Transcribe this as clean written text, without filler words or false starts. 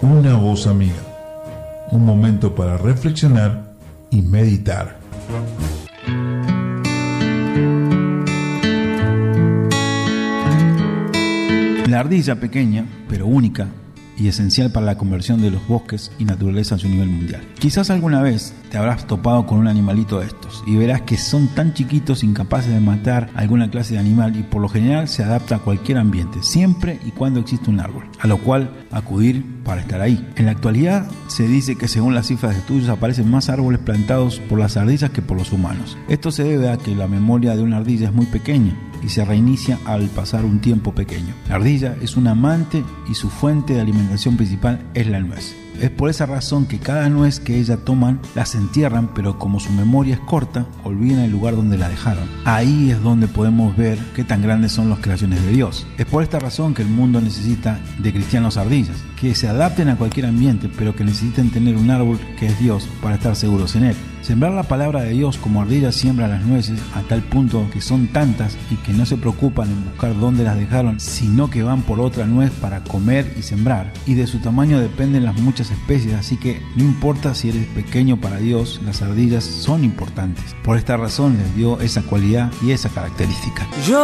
una voz amiga. Un momento para reflexionar y meditar. La ardilla pequeña, pero única y esencial para la conversión de los bosques y naturaleza a su nivel mundial. Quizás alguna vez te habrás topado con un animalito de estos y verás que son tan chiquitos, incapaces de matar alguna clase de animal, y por lo general se adapta a cualquier ambiente, siempre y cuando existe un árbol, a lo cual acudir para estar ahí. En la actualidad se dice que según las cifras de estudios aparecen más árboles plantados por las ardillas que por los humanos. Esto se debe a que la memoria de una ardilla es muy pequeña y se reinicia al pasar un tiempo pequeño. La ardilla es un amante y su fuente de alimentación principal es la nuez. Es por esa razón que cada nuez que ella toman las entierran, pero como su memoria es corta, olvidan el lugar donde la dejaron. Ahí es donde podemos ver qué tan grandes son las creaciones de Dios. Es por esta razón que el mundo necesita de cristianos ardillas, que se adapten a cualquier ambiente, pero que necesiten tener un árbol que es Dios para estar seguros en él. Sembrar la palabra de Dios como ardillas siembra las nueces, a tal punto que son tantas y que no se preocupan en buscar dónde las dejaron, sino que van por otra nuez para comer y sembrar. Y de su tamaño dependen las muchas especies, así que no importa si eres pequeño, para Dios las ardillas son importantes. Por esta razón les dio esa cualidad y esa característica.